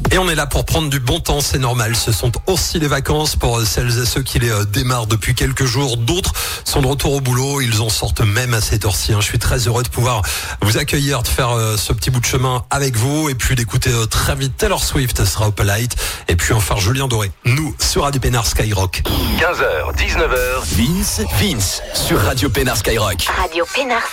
Et on est là pour prendre du bon temps, c'est normal. Ce sont aussi les vacances pour celles et ceux qui les démarrent depuis quelques jours. D'autres sont de retour au boulot. Ils en sortent même à cette heure-ci. Je suis très heureux de pouvoir vous accueillir, de faire ce petit bout de chemin avec vous et puis d'écouter très vite Taylor Swift, ce sera Up Light. Et puis enfin Julien Doré. Nous, sur Radio Pénard Skyrock. 15h, 19h. Vince sur Radio Pénard Skyrock. Radio Pénard